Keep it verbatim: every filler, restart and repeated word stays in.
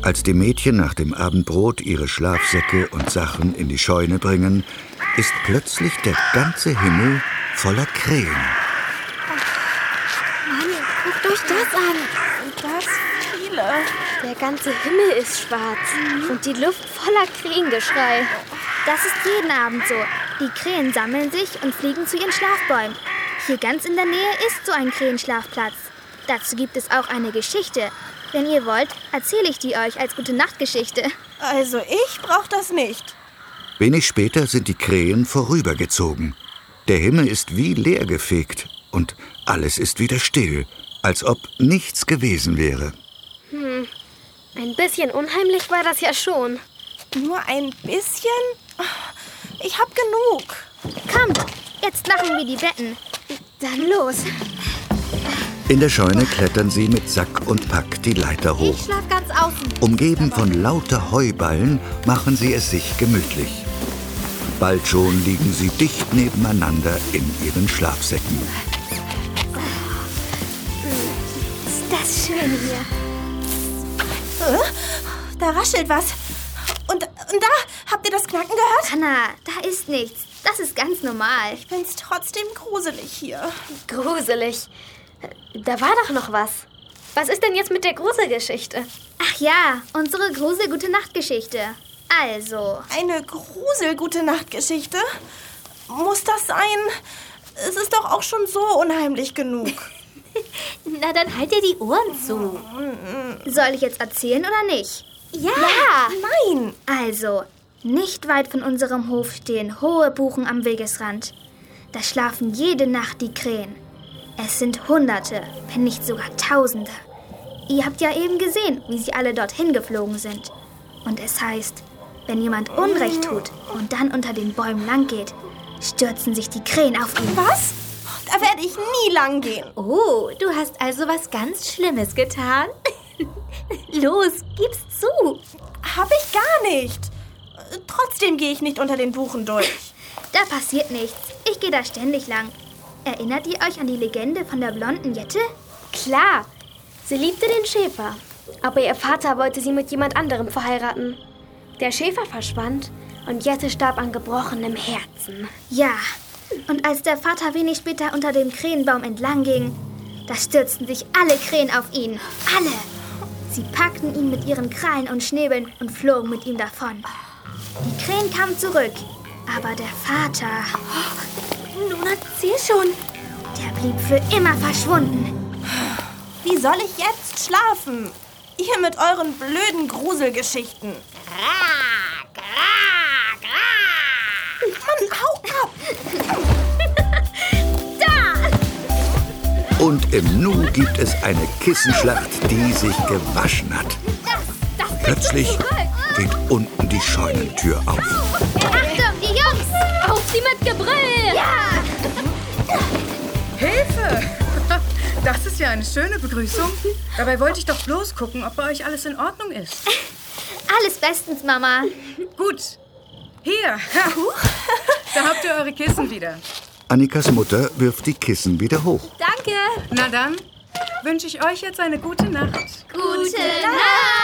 Als die Mädchen nach dem Abendbrot ihre Schlafsäcke und Sachen in die Scheune bringen, ist plötzlich der ganze Himmel voller Krähen. Mann, guckt euch das an. Und das viele. Der ganze Himmel ist schwarz mhm. und die Luft voller Krähengeschrei. Das ist jeden Abend so. Die Krähen sammeln sich und fliegen zu ihren Schlafbäumen. Hier ganz in der Nähe ist so ein Krähenschlafplatz. Dazu gibt es auch eine Geschichte. Wenn ihr wollt, erzähle ich die euch als Gute-Nacht-Geschichte. Also ich brauche das nicht. Wenig später sind die Krähen vorübergezogen. Der Himmel ist wie leergefegt und alles ist wieder still, als ob nichts gewesen wäre. Hm, ein bisschen unheimlich war das ja schon. Nur ein bisschen? Ich hab genug. Kommt, jetzt machen wir die Betten. Dann los. In der Scheune klettern sie mit Sack und Pack die Leiter hoch. Ich schlaf ganz außen. Umgeben von lauter Heuballen machen sie es sich gemütlich. Bald schon liegen sie dicht nebeneinander in ihren Schlafsäcken. Ist das schön hier. Da raschelt was. Und, und da, habt ihr das Knacken gehört? Anna, da ist nichts. Das ist ganz normal. Ich find's trotzdem gruselig hier. Gruselig? Da war doch noch was. Was ist denn jetzt mit der Gruselgeschichte? Ach ja, unsere Grusel-Gute-Nacht-Geschichte. Also. Eine Grusel-Gute-Nacht-Geschichte? Muss das sein? Es ist doch auch schon so unheimlich genug. Na, dann halt dir die Ohren zu. Soll ich jetzt erzählen oder nicht? Ja, ja. Nein. Also, nicht weit von unserem Hof stehen hohe Buchen am Wegesrand. Da schlafen jede Nacht die Krähen. Es sind Hunderte, wenn nicht sogar Tausende. Ihr habt ja eben gesehen, wie sie alle dorthin geflogen sind. Und es heißt, wenn jemand Unrecht tut und dann unter den Bäumen lang geht, stürzen sich die Krähen auf ihn. Was? Da werde ich nie lang gehen. Oh, du hast also was ganz Schlimmes getan? Los, gib's zu. Hab ich gar nicht. Trotzdem gehe ich nicht unter den Buchen durch. Da passiert nichts. Ich gehe da ständig lang. Erinnert ihr euch an die Legende von der blonden Jette? Klar. Sie liebte den Schäfer. Aber ihr Vater wollte sie mit jemand anderem verheiraten. Der Schäfer verschwand und Jette starb an gebrochenem Herzen. Ja, und als der Vater wenig später unter dem Krähenbaum entlang ging, da stürzten sich alle Krähen auf ihn. Alle! Sie packten ihn mit ihren Krallen und Schnäbeln und flogen mit ihm davon. Die Krähen kamen zurück, aber der Vater... Nun erzähl schon. Der blieb für immer verschwunden. Wie soll ich jetzt schlafen? Ihr mit euren blöden Gruselgeschichten. Gra, gra, gra. Mann, hau ab! Da! Und im Nu gibt es eine Kissenschlacht, die sich gewaschen hat. Das, das Plötzlich geht unten die Scheunentür auf. Achtung, die Jungs! Auf sie mit Gebrüll! Ja! Hilfe! Das ist ja eine schöne Begrüßung. Dabei wollte ich doch bloß gucken, ob bei euch alles in Ordnung ist. Alles bestens, Mama. Gut. Hier. Da habt ihr eure Kissen wieder. Annikas Mutter wirft die Kissen wieder hoch. Danke. Na dann wünsche ich euch jetzt eine gute Nacht. Gute Nacht.